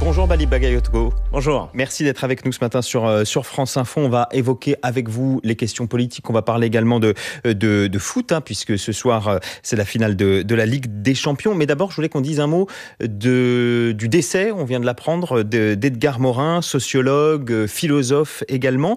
Bonjour Bali Bagayoko. Bonjour. Merci d'être avec nous ce matin sur France Info. On va évoquer avec vous les questions politiques. On va parler également de foot, puisque ce soir, c'est la finale de la Ligue des Champions. Mais d'abord, je voulais qu'on dise un mot du décès, on vient de l'apprendre, d'Edgar Morin, sociologue, philosophe également.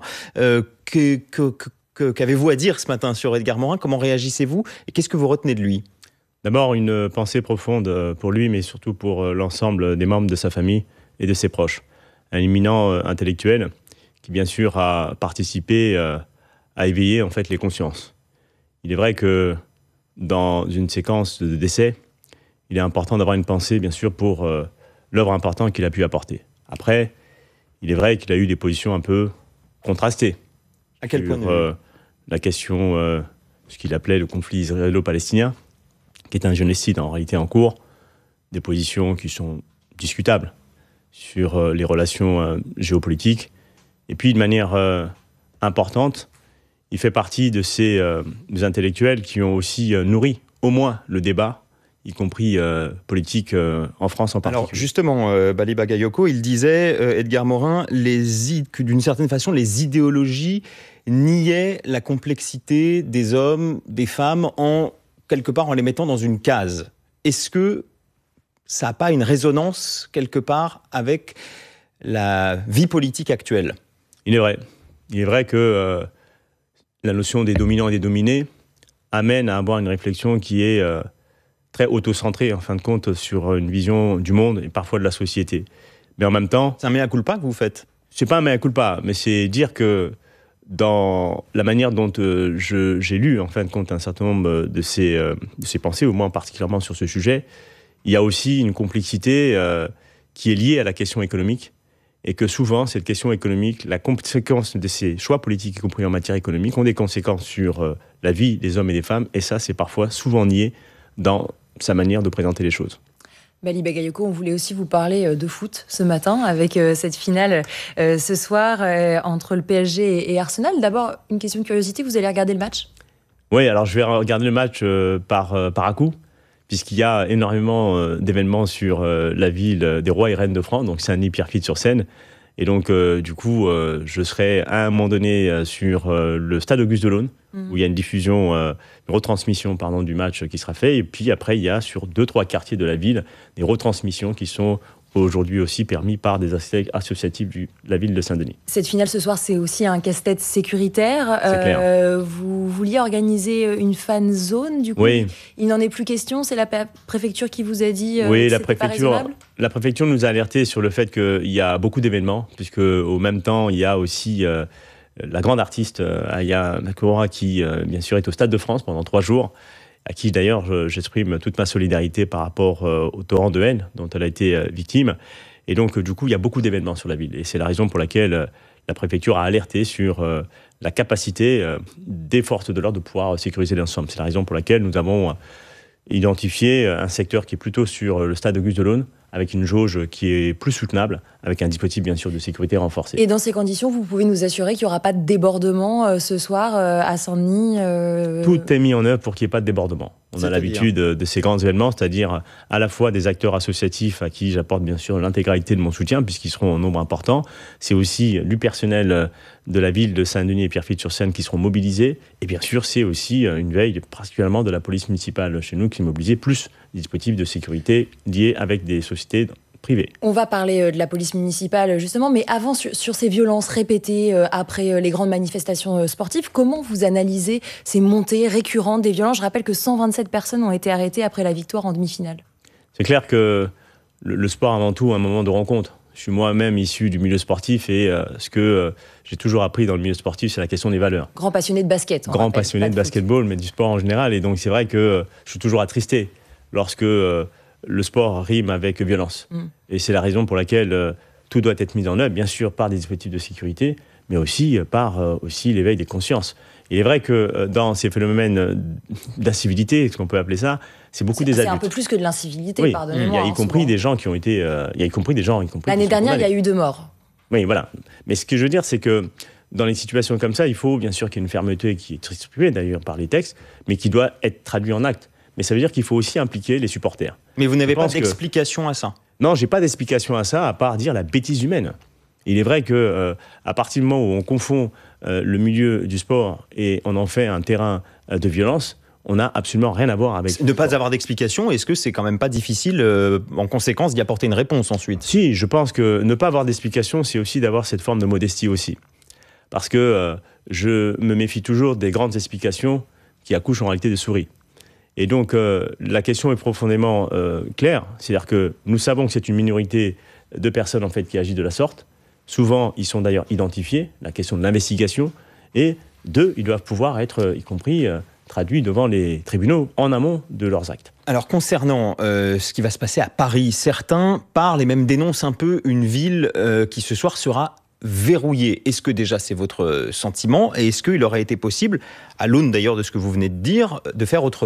Qu'avez-vous à dire ce matin sur Edgar Morin? Comment réagissez-vous? Et qu'est-ce que vous retenez de lui? D'abord, une pensée profonde pour lui, mais surtout pour l'ensemble des membres de sa famille et de ses proches. Un éminent intellectuel qui, bien sûr, a participé à éveiller en fait les consciences. Il est vrai que dans une séquence de décès, il est important d'avoir une pensée, bien sûr, pour l'œuvre importante qu'il a pu apporter. Après, il est vrai qu'il a eu des positions un peu contrastées. À quel point de vue? La question, ce qu'il appelait le conflit israélo-palestinien, qui est un génocide en réalité en cours, des positions qui sont discutables sur les relations géopolitiques. Et puis, de manière importante, il fait partie de ces intellectuels qui ont aussi nourri au moins le débat, y compris politique en France en particulier. Alors justement, Bali Bagayoko, il disait, Edgar Morin, que d'une certaine façon, les idéologies niaient la complexité des hommes, des femmes, quelque part en les mettant dans une case. Est-ce que ça n'a pas une résonance quelque part avec la vie politique actuelle? Il est vrai. Il est vrai que la notion des dominants et des dominés amène à avoir une réflexion qui est très auto-centrée, en fin de compte, sur une vision du monde et parfois de la société. Mais en même temps... C'est un mea culpa que vous faites? C'est pas un mea culpa, mais c'est dire que dans la manière dont j'ai lu, en fin de compte, un certain nombre de ces pensées, au moins particulièrement sur ce sujet, il y a aussi une complexité qui est liée à la question économique, et que souvent, cette question économique, la conséquence de ces choix politiques, y compris en matière économique, ont des conséquences sur la vie des hommes et des femmes, et ça, c'est parfois souvent nié dans sa manière de présenter les choses. Bali Bagayoko, on voulait aussi vous parler de foot ce matin avec cette finale ce soir entre le PSG et Arsenal. D'abord, une question de curiosité, vous allez regarder le match? Oui, alors je vais regarder le match par à-coup, puisqu'il y a énormément d'événements sur la ville des rois et reines de France, donc Saint-Denis-Pierrefitte-sur-Seine. Et donc, du coup, je serai à un moment donné sur le stade Auguste Delaune, où il y a une diffusion, une retransmission du match qui sera fait. Et puis après, il y a sur 2-3 quartiers de la ville des retransmissions qui sont aujourd'hui aussi permis par des associatifs de la ville de Saint-Denis. Cette finale ce soir, c'est aussi un casse-tête sécuritaire. C'est clair. Vous vouliez organiser une fan zone, du coup. Oui. Il n'en est plus question, c'est la préfecture qui vous a dit oui, que c'était pas raisonnable? La préfecture nous a alertés sur le fait qu'il y a beaucoup d'événements, puisque au même temps, il y a aussi la grande artiste Aya Nakamura qui, bien sûr, est au Stade de France pendant 3 jours, à qui d'ailleurs j'exprime toute ma solidarité par rapport au torrent de haine dont elle a été victime. Et donc, du coup, il y a beaucoup d'événements sur la ville. Et c'est la raison pour laquelle la préfecture a alerté sur la capacité des forces de l'ordre de pouvoir sécuriser l'ensemble. C'est la raison pour laquelle nous avons identifié un secteur qui est plutôt sur le stade Auguste Delaune, avec une jauge qui est plus soutenable, avec un dispositif bien sûr de sécurité renforcé. Et dans ces conditions, vous pouvez nous assurer qu'il n'y aura pas de débordement ce soir à Saint-Denis Tout est mis en œuvre pour qu'il n'y ait pas de débordement. On a l'habitude de ces grands événements, c'est-à-dire à la fois des acteurs associatifs à qui j'apporte bien sûr l'intégralité de mon soutien, puisqu'ils seront en nombre important. C'est aussi du personnel de la ville de Saint-Denis et Pierrefitte-sur-Seine qui seront mobilisés. Et bien sûr, c'est aussi une veille particulièrement de la police municipale chez nous qui est mobilisée, plus des dispositifs de sécurité liés avec des sociétés privées. On va parler de la police municipale justement, mais avant, sur ces violences répétées après les grandes manifestations sportives, comment vous analysez ces montées récurrentes des violences? Je rappelle que 127 personnes ont été arrêtées après la victoire en demi-finale. C'est clair que le sport avant tout un moment de rencontre. Je suis moi-même issu du milieu sportif et ce que j'ai toujours appris dans le milieu sportif, c'est la question des valeurs. Grand passionné de basket. Grand passionné de basketball, mais du sport en général. Et donc c'est vrai que je suis toujours attristé lorsque le sport rime avec violence. Et c'est la raison pour laquelle tout doit être mis en œuvre, bien sûr par des dispositifs de sécurité, mais aussi par l'éveil des consciences. Il est vrai que dans ces phénomènes d'incivilité, ce qu'on peut appeler ça, c'est beaucoup des adultes. C'est un peu plus que de l'incivilité, oui, pardonnez-moi. Il y a y compris des gens qui ont été... il y a y compris des gens... L'année dernière, il y a eu 2 morts. Oui, voilà. Mais ce que je veux dire, c'est que dans les situations comme ça, il faut bien sûr qu'il y ait une fermeté qui est exprimée d'ailleurs par les textes, mais qui doit être traduite en actes. Mais ça veut dire qu'il faut aussi impliquer les supporters. Mais vous n'avez pas d'explication à ça? Non, j'ai pas d'explication à ça, à part dire la bêtise humaine. Il est vrai que à partir du moment où on confond le milieu du sport et on en fait un terrain de violence, on n'a absolument rien à voir avec... Ne pas avoir d'explication, est-ce que c'est quand même pas difficile, en conséquence, d'y apporter une réponse ensuite ? Si, je pense que ne pas avoir d'explication, c'est aussi d'avoir cette forme de modestie aussi. Parce que je me méfie toujours des grandes explications qui accouchent en réalité de souris. Et donc, la question est profondément claire. C'est-à-dire que nous savons que c'est une minorité de personnes en fait, qui agissent de la sorte. Souvent, ils sont d'ailleurs identifiés, la question de l'investigation. Et deux, ils doivent pouvoir être, y compris, traduits devant les tribunaux en amont de leurs actes. Alors, concernant ce qui va se passer à Paris, certains parlent et même dénoncent un peu une ville qui ce soir sera verrouillée. Est-ce que déjà c'est votre sentiment et est-ce qu'il aurait été possible, à l'aune d'ailleurs de ce que vous venez de dire, de faire autrement ?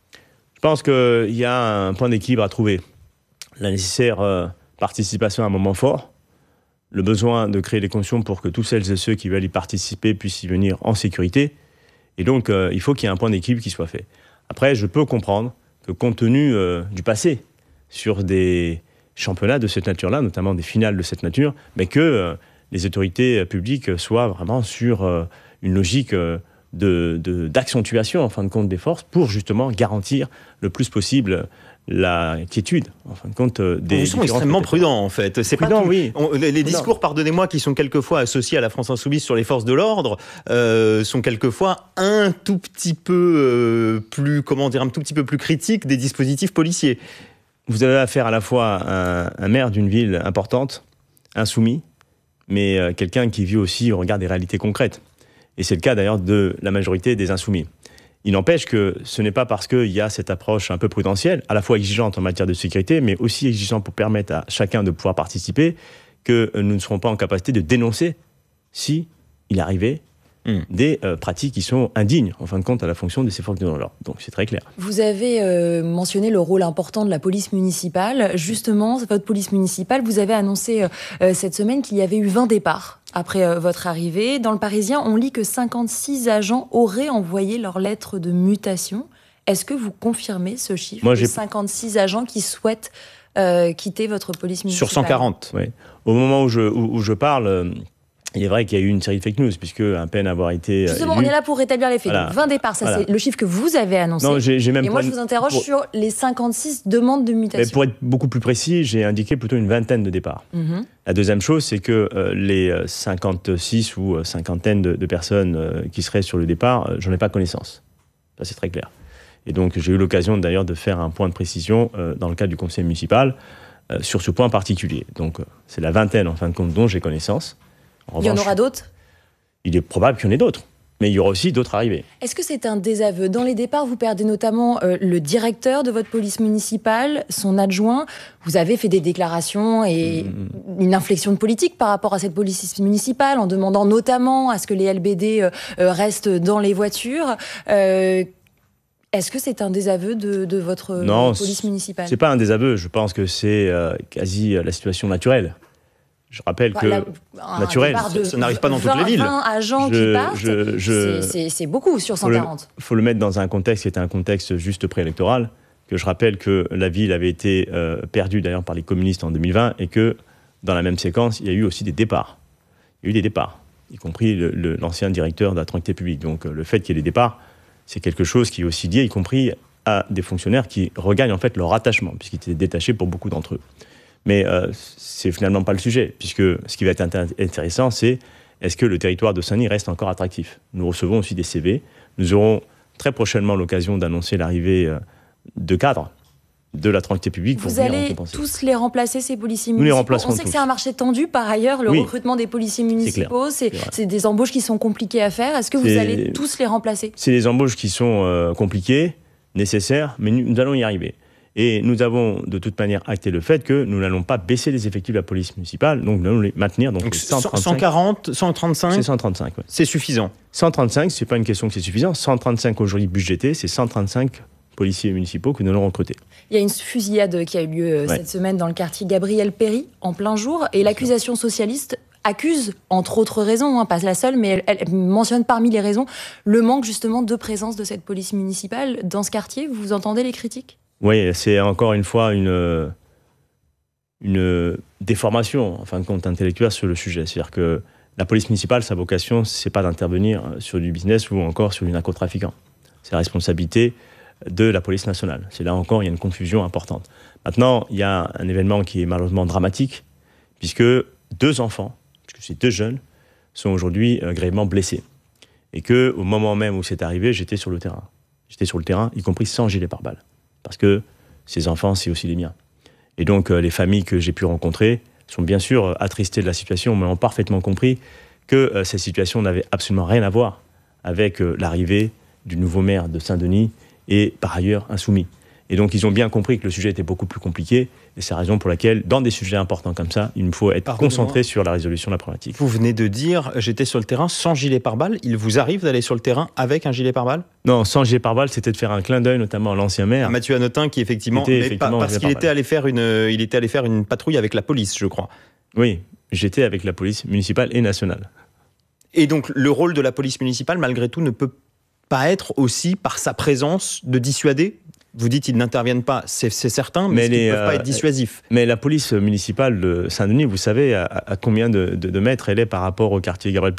Je pense qu'il y a un point d'équilibre à trouver. La nécessaire participation à un moment fort, le besoin de créer les conditions pour que tous celles et ceux qui veulent y participer puissent y venir en sécurité. Et donc, il faut qu'il y ait un point d'équilibre qui soit fait. Après, je peux comprendre que compte tenu du passé, sur des championnats de cette nature-là, notamment des finales de cette nature, mais que les autorités publiques soient vraiment sur une logique d'accentuation, en fin de compte, des forces pour justement garantir le plus possible la quiétude, en fin de compte, des... Vous sont extrêmement prudents, en fait. C'est prudent, pas tout... oui. Les discours, pardonnez-moi, qui sont quelquefois associés à la France Insoumise sur les forces de l'ordre, sont quelquefois un tout petit peu plus, comment dire, un tout petit peu plus critiques des dispositifs policiers. Vous avez affaire à la fois à un maire d'une ville importante, insoumis, mais quelqu'un qui vit aussi au regard des réalités concrètes. Et c'est le cas d'ailleurs de la majorité des insoumis. Il n'empêche que ce n'est pas parce qu'il y a cette approche un peu prudentielle, à la fois exigeante en matière de sécurité, mais aussi exigeante pour permettre à chacun de pouvoir participer, que nous ne serons pas en capacité de dénoncer si il arrivait des pratiques qui sont indignes, en fin de compte, à la fonction de ces forces de l'ordre. Donc c'est très clair. Vous avez mentionné le rôle important de la police municipale. Justement, votre police municipale, vous avez annoncé cette semaine qu'il y avait eu 20 départs après votre arrivée. Dans le Parisien, on lit que 56 agents auraient envoyé leur lettre de mutation. Est-ce que vous confirmez ce chiffre? Moi, 56 agents qui souhaitent quitter votre police municipale. Sur 140. Oui. Au moment où je parle... il est vrai qu'il y a eu une série de fake news, puisque à peine avoir été Justement, élu, on est là pour rétablir les faits. Voilà. Donc 20 départs, ça c'est le chiffre que vous avez annoncé. Non, j'ai même et moi, je vous interroge sur les 56 demandes de mutation. Mais pour être beaucoup plus précis, j'ai indiqué plutôt une vingtaine de départs. La deuxième chose, c'est que les 56 ou cinquantaine de personnes qui seraient sur le départ, j'en ai pas connaissance. Ça, c'est très clair. Et donc, j'ai eu l'occasion d'ailleurs de faire un point de précision dans le cadre du conseil municipal sur ce point particulier. Donc, c'est la vingtaine, en fin de compte, dont j'ai connaissance. En revanche, il y en aura d'autres? Il est probable qu'il y en ait d'autres. Mais il y aura aussi d'autres arrivées. Est-ce que c'est un désaveu? Dans les départs, vous perdez notamment le directeur de votre police municipale, son adjoint. Vous avez fait des déclarations et une inflexion de politique par rapport à cette police municipale, en demandant notamment à ce que les LBD restent dans les voitures. Est-ce que c'est un désaveu de votre police municipale? C'est pas un désaveu. Je pense que c'est quasi la situation naturelle. Je rappelle que naturel, ça n'arrive pas dans toutes les villes. 20 agents qui partent, c'est beaucoup sur 140. Il faut le mettre dans un contexte qui est un contexte juste préélectoral. Que je rappelle que la ville avait été perdue d'ailleurs par les communistes en 2020 et que dans la même séquence, il y a eu aussi des départs. Il y a eu des départs, y compris l'ancien directeur de la tranquillité publique. Donc le fait qu'il y ait des départs, c'est quelque chose qui est aussi lié, y compris à des fonctionnaires qui regagnent en fait leur attachement, puisqu'ils étaient détachés pour beaucoup d'entre eux. Mais c'est finalement pas le sujet, puisque ce qui va être intéressant, c'est est-ce que le territoire de Saint-Denis reste encore attractif? Nous recevons aussi des CV. Nous aurons très prochainement l'occasion d'annoncer l'arrivée de cadres de la tranquillité publique. Vous allez tous les remplacer, ces policiers municipaux? Nous les remplacerons tous. On sait que c'est un marché tendu, par ailleurs, le recrutement des policiers municipaux. C'est des embauches qui sont compliquées à faire. Est-ce que vous allez tous les remplacer? C'est des embauches qui sont compliquées, nécessaires, mais nous allons y arriver. Et nous avons de toute manière acté le fait que nous n'allons pas baisser les effectifs de la police municipale, donc nous allons les maintenir. Donc 140, 135 C'est 135, oui. C'est suffisant. 135, c'est pas une question que c'est suffisant. 135 aujourd'hui budgétés, c'est 135 policiers municipaux que nous allons recruter. Il y a une fusillade qui a eu lieu cette semaine dans le quartier Gabriel Péri, en plein jour, et l'accusation socialiste accuse, entre autres raisons, pas la seule, mais elle mentionne parmi les raisons le manque justement de présence de cette police municipale dans ce quartier. Vous entendez les critiques? Oui, c'est encore une fois une une déformation, en fin de compte, intellectuelle sur le sujet. C'est-à-dire que la police municipale, sa vocation, c'est pas d'intervenir sur du business ou encore sur du narcotrafiquant. C'est la responsabilité de la police nationale. C'est là encore, il y a une confusion importante. Maintenant, il y a un événement qui est malheureusement dramatique, puisque 2 enfants, puisque ces 2 jeunes, sont aujourd'hui grièvement blessés. Et qu'au moment même où c'est arrivé, j'étais sur le terrain. J'étais sur le terrain, y compris sans gilet pare-balles. Parce que ces enfants, c'est aussi les miens. Et donc, les familles que j'ai pu rencontrer sont bien sûr attristées de la situation, mais ont parfaitement compris que cette situation n'avait absolument rien à voir avec l'arrivée du nouveau maire de Saint-Denis et par ailleurs insoumis. Et donc, ils ont bien compris que le sujet était beaucoup plus compliqué. Et c'est la raison pour laquelle, dans des sujets importants comme ça, il me faut être concentré sur la résolution de la problématique. Vous venez de dire, j'étais sur le terrain sans gilet pare-balles. Il vous arrive d'aller sur le terrain avec un gilet pare-balles ? Non, sans gilet pare-balles, c'était de faire un clin d'œil, notamment à l'ancien maire. Mathieu Hanotin, qui effectivement, parce qu'il était allé faire une patrouille avec la police, je crois. Oui, j'étais avec la police municipale et nationale. Et donc, le rôle de la police municipale, malgré tout, ne peut pas être aussi, par sa présence, de dissuader ? Vous dites qu'ils n'interviennent pas, c'est certain, mais ils ne peuvent pas être dissuasifs. Mais la police municipale de Saint-Denis, vous savez à combien de mètres elle est par rapport au quartier Gabriel-Péri ?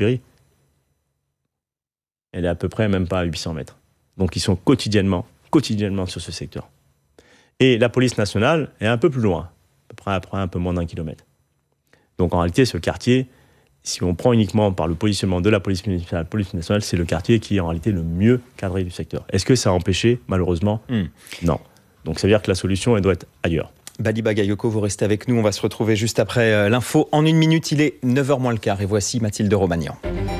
Elle est à peu près même pas à 800 mètres. Donc ils sont quotidiennement sur ce secteur. Et la police nationale est un peu plus loin, à peu près un peu moins d'1 kilomètre. Donc en réalité, ce quartier, si on prend uniquement par le positionnement de la police municipale, la police nationale, c'est le quartier qui est en réalité le mieux cadré du secteur. Est-ce que ça a empêché, malheureusement ? Non. Donc ça veut dire que la solution, elle doit être ailleurs. Bali Bagayoko, vous restez avec nous. On va se retrouver juste après l'info. En 1 minute, il est 9h moins le quart. Et voici Mathilde Romagnan.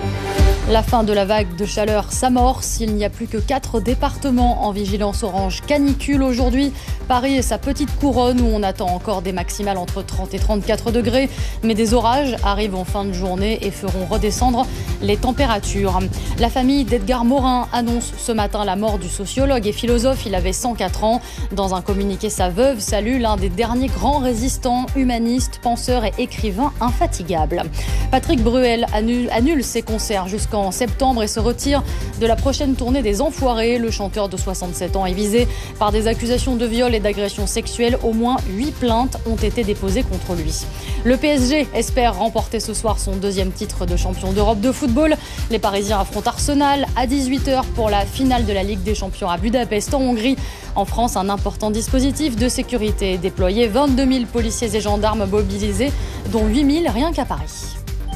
La fin de la vague de chaleur s'amorce. Il n'y a plus que 4 départements en vigilance orange canicule aujourd'hui. Paris et sa petite couronne où on attend encore des maximales entre 30 et 34 degrés. Mais des orages arrivent en fin de journée et feront redescendre les températures. La famille d'Edgar Morin annonce ce matin la mort du sociologue et philosophe. Il avait 104 ans. Dans un communiqué, sa veuve salue l'un des derniers grands résistants, humanistes, penseurs et écrivains infatigables. Patrick Bruel annule ses concerts jusqu'en septembre et se retire de la prochaine tournée des Enfoirés. Le chanteur de 67 ans est visé par des accusations de viol et d'agression sexuelle. Au moins 8 plaintes ont été déposées contre lui. Le PSG espère remporter ce soir son 2e titre de champion d'Europe de football. Les Parisiens affrontent Arsenal à 18h pour la finale de la Ligue des Champions à Budapest en Hongrie. En France, un important dispositif de sécurité est déployé. 22 000 policiers et gendarmes mobilisés, dont 8 000 rien qu'à Paris.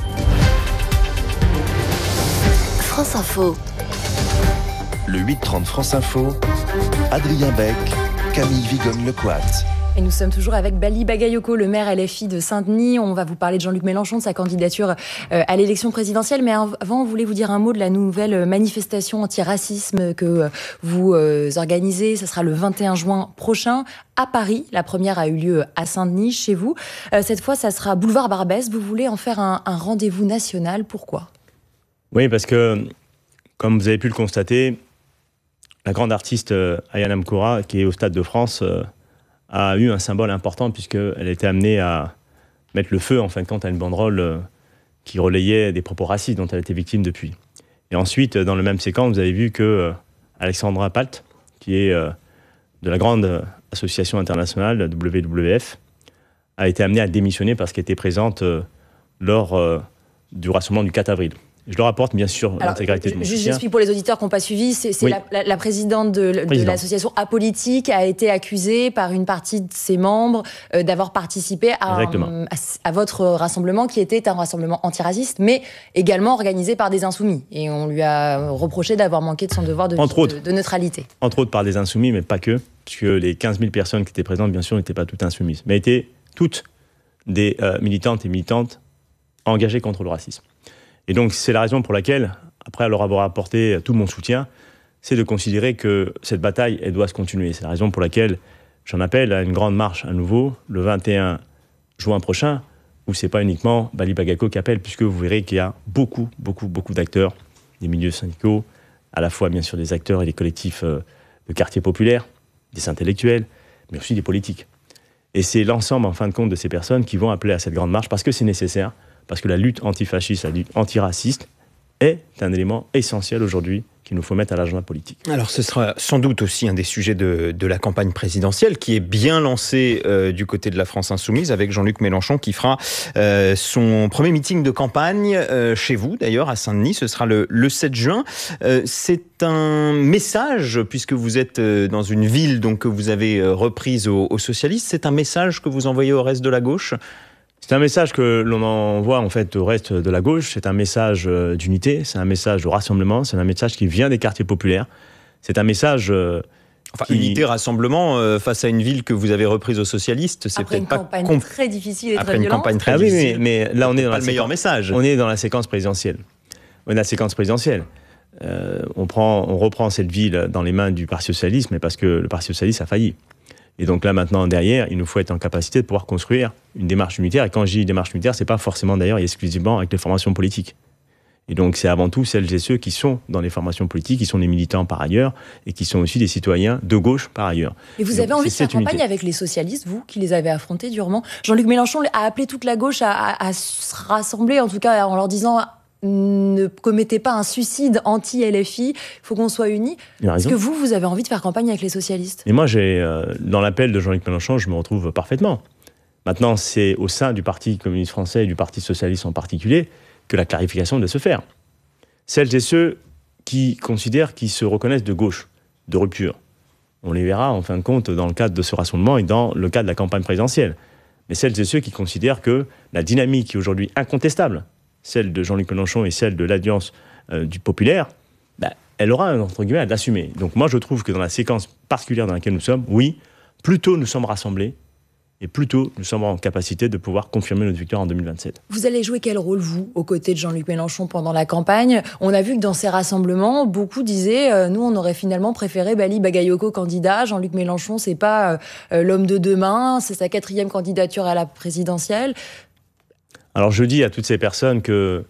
France Info. Le 8h30 France Info, Adrien Beck, Camille Vigogne-Lecoat. Et nous sommes toujours avec Bali Bagayoko, le maire LFI de Saint-Denis. On va vous parler de Jean-Luc Mélenchon, de sa candidature à l'élection présidentielle. Mais avant, on voulait vous dire un mot de la nouvelle manifestation anti-racisme que vous organisez. Ça sera le 21 juin prochain à Paris. La première a eu lieu à Saint-Denis, chez vous. Cette fois, ça sera boulevard Barbès. Vous voulez en faire un rendez-vous national. Pourquoi ? Oui, parce que, comme vous avez pu le constater, la grande artiste Ayana Mkoura, qui est au Stade de France, a eu un symbole important puisqu'elle était amenée à mettre le feu, en fin de compte, à une banderole qui relayait des propos racistes dont elle était victime depuis. Et ensuite, dans le même séquence, vous avez vu que Alexandra Palt, qui est de la grande association internationale WWF, a été amenée à démissionner parce qu'elle était présente lors du rassemblement du 4 avril. Je le rapporte, bien sûr, l'intégralité de mon soutien. J'explique pour les auditeurs qui n'ont pas suivi, Oui. la présidente de l'association Apolitique a été accusée par une partie de ses membres d'avoir participé à votre rassemblement, qui était un rassemblement antiraciste, mais également organisé par des insoumis. Et on lui a reproché d'avoir manqué de son devoir de neutralité. Entre autres par des insoumis, mais pas que, puisque les 15 000 personnes qui étaient présentes, bien sûr, n'étaient pas toutes insoumises, mais étaient toutes des militantes et militantes engagées contre le racisme. Et donc, c'est la raison pour laquelle, après leur avoir apporté tout mon soutien, c'est de considérer que cette bataille, elle doit se continuer. C'est la raison pour laquelle j'en appelle à une grande marche à nouveau, le 21 juin prochain, où c'est pas uniquement Bali Bagayoko qui appelle, puisque vous verrez qu'il y a beaucoup d'acteurs, des milieux syndicaux, à la fois, bien sûr, des acteurs et des collectifs de quartiers populaires, des intellectuels, mais aussi des politiques. Et c'est l'ensemble, en fin de compte, de ces personnes qui vont appeler à cette grande marche, parce que c'est nécessaire, parce que la lutte antifasciste, la lutte antiraciste est un élément essentiel aujourd'hui qu'il nous faut mettre à l'agenda politique. Alors ce sera sans doute aussi un des sujets de la campagne présidentielle qui est bien lancée du côté de la France Insoumise avec Jean-Luc Mélenchon qui fera son premier meeting de campagne chez vous d'ailleurs à Saint-Denis, ce sera le 7 juin. C'est un message, puisque vous êtes dans une ville donc, que vous avez reprise aux socialistes, c'est un message que vous envoyez au reste de la gauche ? C'est un message que l'on envoie en fait au reste de la gauche, c'est un message d'unité, c'est un message de rassemblement, c'est un message qui vient des quartiers populaires, c'est un message... unité, rassemblement face à une ville que vous avez reprise aux socialistes, c'est après peut-être pas... Après une campagne très difficile et très violente. Après une campagne très difficile, mais là on est dans le meilleur message. On est dans la séquence présidentielle. On est dans la séquence présidentielle. On reprend cette ville dans les mains du Parti Socialiste, mais parce que le Parti Socialiste a failli. Et donc là, maintenant, derrière, il nous faut être en capacité de pouvoir construire une démarche unitaire. Et quand je dis démarche unitaire, c'est pas forcément d'ailleurs et exclusivement avec les formations politiques. Et donc, c'est avant tout celles et ceux qui sont dans les formations politiques, qui sont des militants par ailleurs, et qui sont aussi des citoyens de gauche par ailleurs. Et vous avez envie de faire campagne avec les socialistes, vous, qui les avez affrontés durement. Jean-Luc Mélenchon a appelé toute la gauche à se rassembler, en tout cas en leur disant... Ne commettez pas un suicide anti-LFI, il faut qu'on soit unis. Est-ce que vous avez envie de faire campagne avec les socialistes ? Et moi, dans l'appel de Jean-Luc Mélenchon, je me retrouve parfaitement. Maintenant, c'est au sein du Parti communiste français et du Parti socialiste en particulier que la clarification doit se faire. Celles et ceux qui considèrent qu'ils se reconnaissent de gauche, de rupture, on les verra en fin de compte dans le cadre de ce rassemblement et dans le cadre de la campagne présidentielle. Mais celles et ceux qui considèrent que la dynamique qui est aujourd'hui incontestable, celle de Jean-Luc Mélenchon et celle de l'Alliance du Populaire, elle aura, entre guillemets, à l'assumer. Donc moi, je trouve que dans la séquence particulière dans laquelle nous sommes, oui, plus tôt nous sommes rassemblés, et plus tôt nous sommes en capacité de pouvoir confirmer notre victoire en 2027. Vous allez jouer quel rôle, vous, aux côtés de Jean-Luc Mélenchon pendant la campagne ? On a vu que dans ces rassemblements, beaucoup disaient nous, on aurait finalement préféré Bali Bagayoko candidat. Jean-Luc Mélenchon, c'est pas l'homme de demain, c'est sa 4e candidature à la présidentielle. Alors je dis à toutes ces personnes que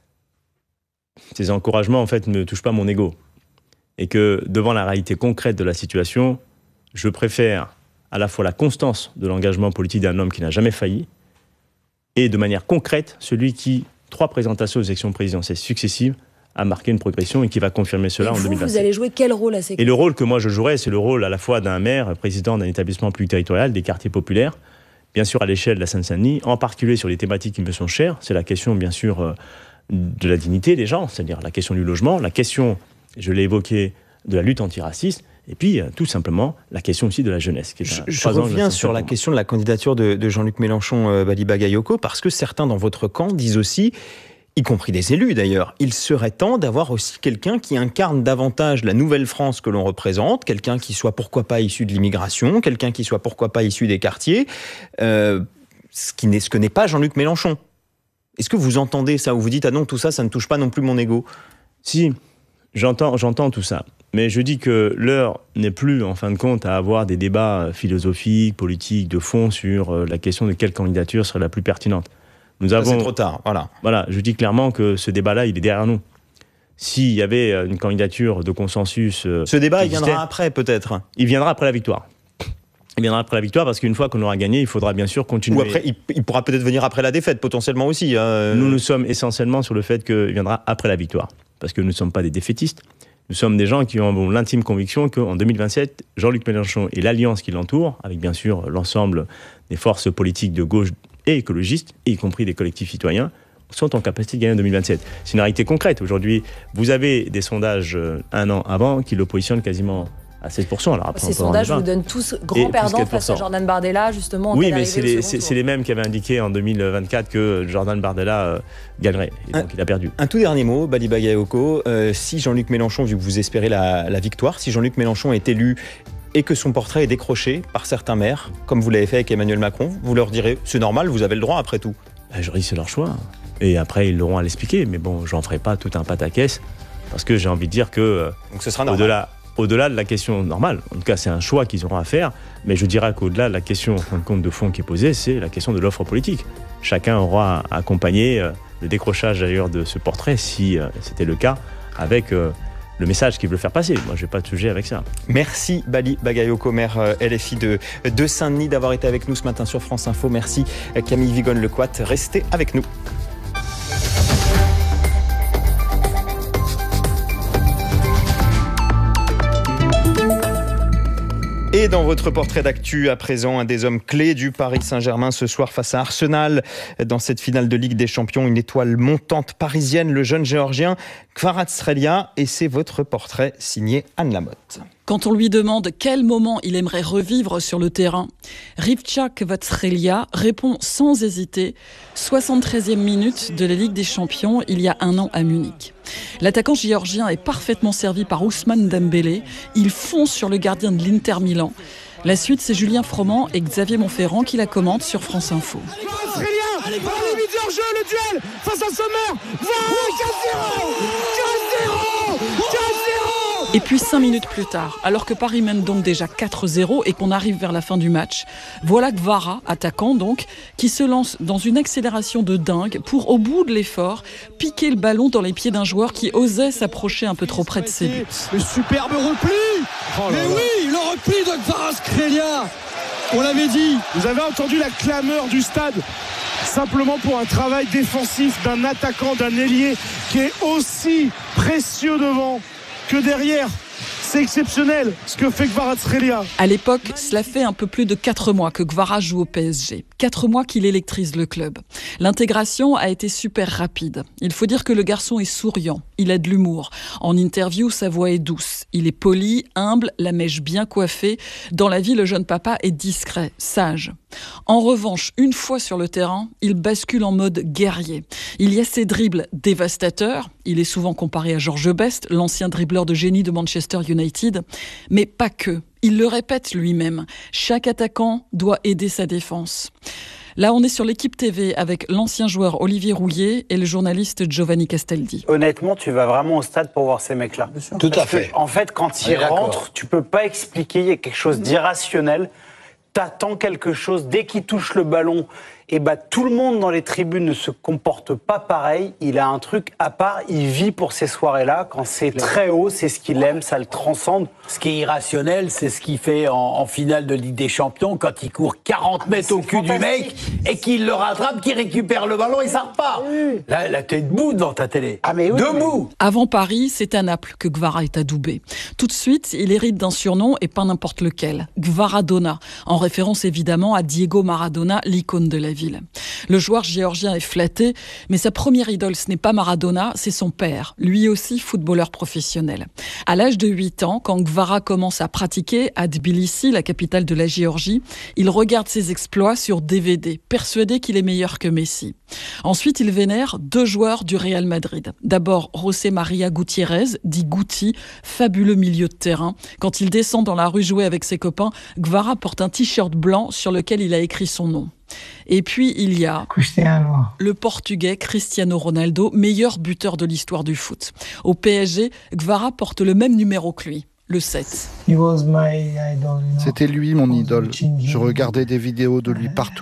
ces encouragements en fait ne touchent pas mon ego et que devant la réalité concrète de la situation, je préfère à la fois la constance de l'engagement politique d'un homme qui n'a jamais failli et de manière concrète celui qui, 3 présentations aux élections présidentielles successives, a marqué une progression et qui va confirmer cela en 2027. Vous allez jouer quel rôle à ces Et le rôle que moi je jouerai, c'est le rôle à la fois d'un maire, président d'un établissement public territorial, des quartiers populaires, bien sûr à l'échelle de la Seine-Saint-Denis, en particulier sur les thématiques qui me sont chères. C'est la question, bien sûr, de la dignité des gens, c'est-à-dire la question du logement, la question, je l'ai évoqué, de la lutte antiraciste, et puis tout simplement la question aussi de la jeunesse. Je reviens sur la question de la candidature de Jean-Luc Mélenchon, Bali Bagayoko, parce que certains dans votre camp disent aussi, y compris des élus d'ailleurs, il serait temps d'avoir aussi quelqu'un qui incarne davantage la nouvelle France que l'on représente, quelqu'un qui soit pourquoi pas issu de l'immigration, quelqu'un qui soit pourquoi pas issu des quartiers, ce que n'est pas Jean-Luc Mélenchon. Est-ce que vous entendez ça, ou vous dites « Ah non, tout ça, ça ne touche pas non plus mon ego » ? Si, j'entends tout ça. Mais je dis que l'heure n'est plus, en fin de compte, à avoir des débats philosophiques, politiques, de fond sur la question de quelle candidature serait la plus pertinente. C'est trop tard, voilà. Voilà, je dis clairement que ce débat-là, il est derrière nous. S'il y avait une candidature de consensus... Ce débat, il viendra après, peut-être ? Il viendra après la victoire. Il viendra après la victoire, parce qu'une fois qu'on aura gagné, il faudra bien sûr continuer. Ou après, il pourra peut-être venir après la défaite, potentiellement aussi. Nous sommes essentiellement sur le fait qu'il viendra après la victoire. Parce que nous ne sommes pas des défaitistes. Nous sommes des gens qui ont l'intime conviction qu'en 2027, Jean-Luc Mélenchon et l'alliance qui l'entoure, avec bien sûr l'ensemble des forces politiques de gauche et écologistes, y compris des collectifs citoyens, sont en capacité de gagner en 2027. C'est une réalité concrète. Aujourd'hui, vous avez des sondages un an avant qui le positionnent quasiment à 16%. Alors après, ces sondages vous donnent tous grands perdants face à Jordan Bardella, justement. Oui, mais c'est les mêmes qui avaient indiqué en 2024 que Jordan Bardella gagnerait. Et donc il a perdu. Un tout dernier mot, Bali Bagayoko. Si Jean-Luc Mélenchon, vu que vous espérez la victoire, si Jean-Luc Mélenchon est élu et que son portrait est décroché par certains maires, comme vous l'avez fait avec Emmanuel Macron, vous leur direz, c'est normal, vous avez le droit après tout. Je dis, c'est leur choix. Et après, ils l'auront à l'expliquer. Mais bon, j'en ferai pas tout un pataquès, parce que j'ai envie de dire que donc ce sera normal. Au-delà de la question normale, en tout cas c'est un choix qu'ils auront à faire, mais je dirais qu'au-delà de la question en fin de compte de fond qui est posée, c'est la question de l'offre politique. Chacun aura accompagné le décrochage d'ailleurs de ce portrait, si c'était le cas, avec le message qu'il veut faire passer. Moi je n'ai pas de sujet avec ça. Merci Bali Bagayoko, maire LFI de Saint-Denis, d'avoir été avec nous ce matin sur France Info. Merci Camille Vigonne-Lecoat, restez avec nous. Et dans votre portrait d'actu, à présent, un des hommes clés du Paris Saint-Germain ce soir face à Arsenal. Dans cette finale de Ligue des Champions, une étoile montante parisienne, le jeune géorgien Kvaratskhelia. Et c'est votre portrait signé Anne Lamotte. Quand on lui demande quel moment il aimerait revivre sur le terrain, Rivka Kvaratskhelia répond sans hésiter, 73e minute de la Ligue des Champions il y a un an à Munich. L'attaquant géorgien est parfaitement servi par Ousmane Dembélé. Il fonce sur le gardien de l'Inter Milan. La suite, c'est Julien Froment et Xavier Montferrand qui la commentent sur France Info. Allez, par la limite du hors-jeu, le duel face à Sommer. 4-0. Et puis 5 minutes plus tard, alors que Paris mène donc déjà 4-0 et qu'on arrive vers la fin du match, voilà Kvara, attaquant donc, qui se lance dans une accélération de dingue pour, au bout de l'effort, piquer le ballon dans les pieds d'un joueur qui osait s'approcher un peu trop près de ses buts. Le superbe repli. Mais oui, le repli de Kvaratskhelia. On l'avait dit. Vous avez entendu la clameur du stade, simplement pour un travail défensif d'un attaquant, d'un ailier qui est aussi précieux devant que derrière. C'est exceptionnel ce que fait Kvaratskhelia. À l'époque, cela fait un peu plus de 4 mois que Kvara joue au PSG. 4 mois qu'il électrise le club. L'intégration a été super rapide. Il faut dire que le garçon est souriant. Il a de l'humour. En interview, sa voix est douce. Il est poli, humble, la mèche bien coiffée. Dans la vie, le jeune papa est discret, sage. En revanche, une fois sur le terrain, il bascule en mode guerrier. Il y a ses dribbles dévastateurs. Il est souvent comparé à George Best, l'ancien dribbleur de génie de Manchester United. Mais pas que. Il le répète lui-même. Chaque attaquant doit aider sa défense. Là, on est sur l'équipe TV avec l'ancien joueur Olivier Rouillet et le journaliste Giovanni Castaldi. Honnêtement, tu vas vraiment au stade pour voir ces mecs-là. Tout à fait. En fait, quand ils rentrent, tu peux pas expliquer, il y a quelque chose d'irrationnel. T'attends quelque chose, dès qu'il touche le ballon, et tout le monde dans les tribunes ne se comporte pas pareil. Il a un truc à part, il vit pour ces soirées-là. Quand c'est très haut, c'est ce qu'il aime, ça le transcende. Ce qui est irrationnel, c'est ce qu'il fait en finale de Ligue des Champions, quand il court 40 mètres au cul du mec, et qu'il le rattrape, qu'il récupère le ballon et ça repart. Oui. Là, t'es debout devant ta télé. Debout. Avant Paris, c'est à Naples que Kvara est adoubé. Tout de suite, il hérite d'un surnom et pas n'importe lequel. Kvaradona, en référence évidemment à Diego Maradona, l'icône de la ville. Le joueur géorgien est flatté, mais sa première idole, ce n'est pas Maradona, c'est son père, lui aussi footballeur professionnel. À l'âge de 8 ans, quand Kvara commence à pratiquer à Tbilissi, la capitale de la Géorgie, il regarde ses exploits sur DVD, persuadé qu'il est meilleur que Messi. Ensuite, il vénère 2 joueurs du Real Madrid. D'abord, José María Gutiérrez, dit Guti, fabuleux milieu de terrain. Quand il descend dans la rue jouer avec ses copains, Kvara porte un t-shirt blanc sur lequel il a écrit son nom. Et puis, il y a le Portugais Cristiano Ronaldo, meilleur buteur de l'histoire du foot. Au PSG, Kvara porte le même numéro que lui, le 7. C'était lui mon idole. Je regardais des vidéos de lui partout.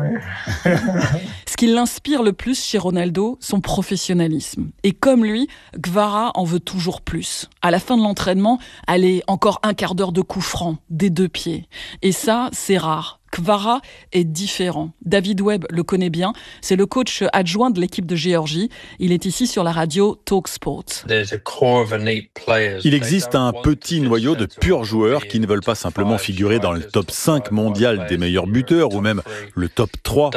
Ce qui l'inspire le plus chez Ronaldo, son professionnalisme. Et comme lui, Kvara en veut toujours plus. À la fin de l'entraînement, allez, encore un quart d'heure de coups francs, des 2 pieds. Et ça, c'est rare. Kvara est différent. David Webb le connaît bien. C'est le coach adjoint de l'équipe de Géorgie. Il est ici sur la radio TalkSport. Il existe un petit noyau de purs joueurs qui ne veulent pas simplement figurer dans le top 5 mondial des meilleurs buteurs ou même le top 3.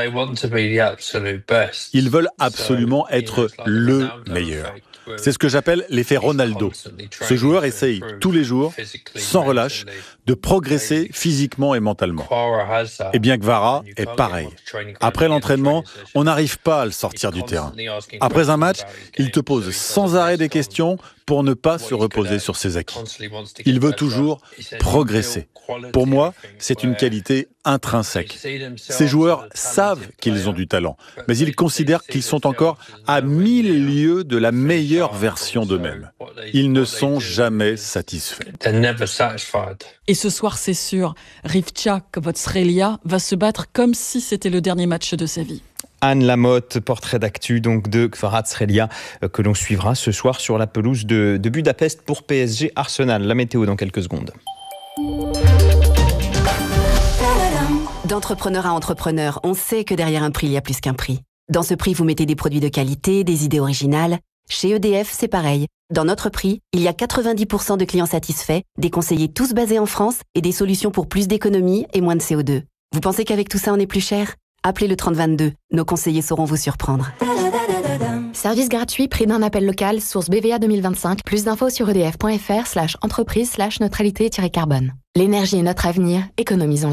Ils veulent absolument être le meilleur. C'est ce que j'appelle l'effet Ronaldo. Ce joueur essaye tous les jours, sans relâche, de progresser physiquement et mentalement. Eh bien, Kvara est pareil. Après l'entraînement, on n'arrive pas à le sortir du terrain. Après un match, il te pose sans arrêt des questions pour ne pas se reposer sur ses acquis. Il veut toujours progresser. Pour moi, c'est une qualité intrinsèque. Ces joueurs savent qu'ils ont du talent, mais ils considèrent qu'ils sont encore à 1000 lieues de la meilleure version d'eux-mêmes. Ils ne sont jamais satisfaits. Et ce soir, c'est sûr, Rivka Kvaratskhelia va se battre comme si c'était le dernier match de sa vie. Anne Lamotte, portrait d'actu donc de Kvaratskhelia que l'on suivra ce soir sur la pelouse de Budapest pour PSG Arsenal. La météo dans quelques secondes. D'entrepreneur à entrepreneur, on sait que derrière un prix, il y a plus qu'un prix. Dans ce prix, vous mettez des produits de qualité, des idées originales. Chez EDF, c'est pareil. Dans notre prix, il y a 90% de clients satisfaits, des conseillers tous basés en France et des solutions pour plus d'économies et moins de CO2. Vous pensez qu'avec tout ça, on est plus cher ? Appelez le 3022. Nos conseillers sauront vous surprendre. Service gratuit, prix d'un appel local, source BVA 2025. Plus d'infos sur edf.fr/entreprise/neutralité-carbone. L'énergie est notre avenir, économisons-la.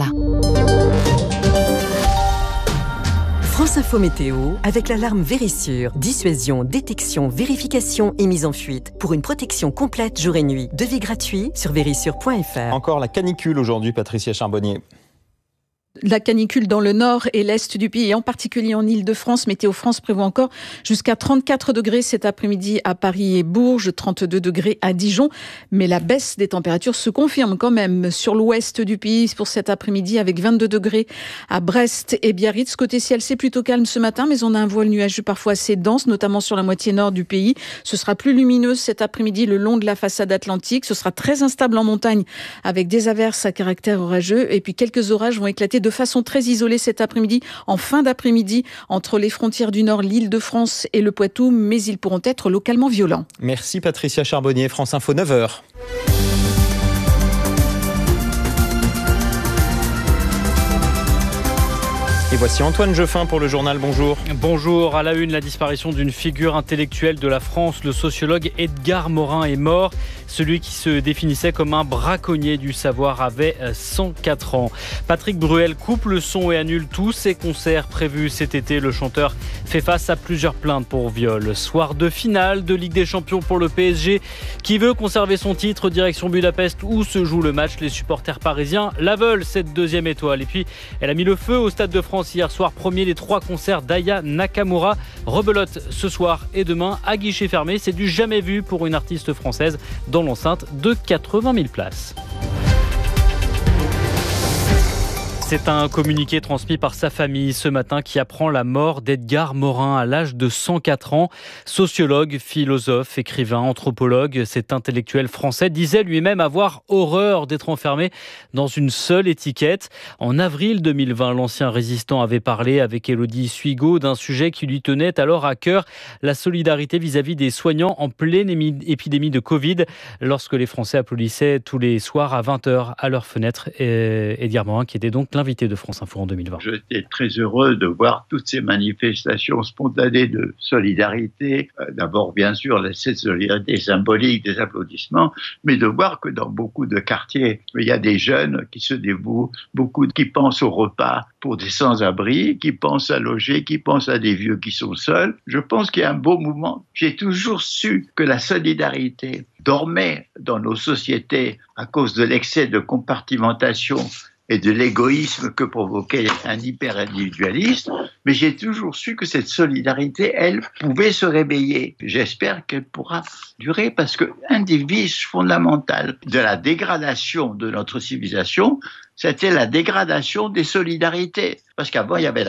France Info Météo, avec l'alarme Vérissure. Dissuasion, détection, vérification et mise en fuite. Pour une protection complète jour et nuit. Devis gratuit sur vérissure.fr. Encore la canicule aujourd'hui, Patricia Charbonnier. La canicule dans le nord et l'est du pays, et en particulier en Île-de-France. Météo France prévoit encore jusqu'à 34 degrés cet après-midi à Paris et Bourges, 32 degrés à Dijon. Mais la baisse des températures se confirme quand même sur l'ouest du pays pour cet après-midi, avec 22 degrés à Brest et Biarritz. Côté ciel, c'est plutôt calme ce matin, mais on a un voile nuageux parfois assez dense, notamment sur la moitié nord du pays. Ce sera plus lumineux cet après-midi le long de la façade atlantique. Ce sera très instable en montagne, avec des averses à caractère orageux. Et puis quelques orages vont éclater de façon très isolée cet après-midi, en fin d'après-midi, entre les frontières du Nord, l'Île-de-France et le Poitou, mais ils pourront être localement violents. Merci Patricia Charbonnier, France Info 9h. Et voici Antoine Jeffin pour le journal. Bonjour. Bonjour. À la une, la disparition d'une figure intellectuelle de la France. Le sociologue Edgar Morin est mort. Celui qui se définissait comme un braconnier du savoir avait 104 ans. Patrick Bruel coupe le son et annule tous ses concerts prévus cet été. Le chanteur fait face à plusieurs plaintes pour viol. Soir de finale de Ligue des Champions pour le PSG qui veut conserver son titre, direction Budapest où se joue le match. Les supporters parisiens la veulent, cette deuxième étoile. Et puis, elle a mis le feu au Stade de France hier soir, premier des 3 concerts d'Aya Nakamura. Rebelote ce soir et demain à guichet fermé. C'est du jamais vu pour une artiste française dans l'enceinte de 80 000 places. C'est un communiqué transmis par sa famille ce matin qui apprend la mort d'Edgar Morin à l'âge de 104 ans. Sociologue, philosophe, écrivain, anthropologue, cet intellectuel français disait lui-même avoir horreur d'être enfermé dans une seule étiquette. En avril 2020, l'ancien résistant avait parlé avec Élodie Suigot d'un sujet qui lui tenait alors à cœur, la solidarité vis-à-vis des soignants en pleine épidémie de Covid, lorsque les Français applaudissaient tous les soirs à 20h à leur fenêtre. Edgar Morin, qui était donc l'invité de France Info en 2020. J'étais très heureux de voir toutes ces manifestations spontanées de solidarité. D'abord, bien sûr, cette solidarité symbolique des applaudissements, mais de voir que dans beaucoup de quartiers, il y a des jeunes qui se dévouent, beaucoup qui pensent au repas pour des sans-abri, qui pensent à loger, qui pensent à des vieux qui sont seuls. Je pense qu'il y a un beau mouvement. J'ai toujours su que la solidarité dormait dans nos sociétés à cause de l'excès de compartimentation et de l'égoïsme que provoquait un hyper-individualiste, mais j'ai toujours su que cette solidarité, elle, pouvait se réveiller. J'espère qu'elle pourra durer, parce qu'un des vices fondamentaux de la dégradation de notre civilisation, c'était la dégradation des solidarités. Parce qu'avant, il y avait